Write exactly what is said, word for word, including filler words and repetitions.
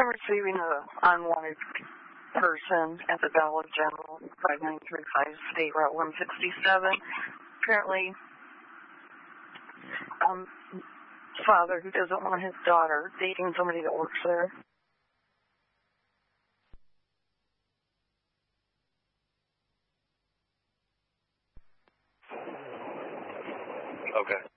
receiving an unwanted person at the Dollar General, five nine three five State Route one sixty-seven. Apparently, um, father who doesn't want his daughter dating somebody that works there. Okay.